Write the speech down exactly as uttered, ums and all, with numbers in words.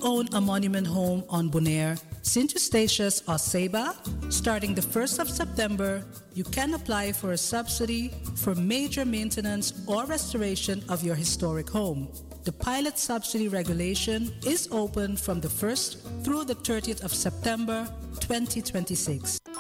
own a monument home on Bonaire, Saint Eustatius or Saba? Starting the first of September, you can apply for a subsidy for major maintenance or restoration of your historic home. The pilot subsidy regulation is open from the first through the thirtieth of September twenty twenty-six.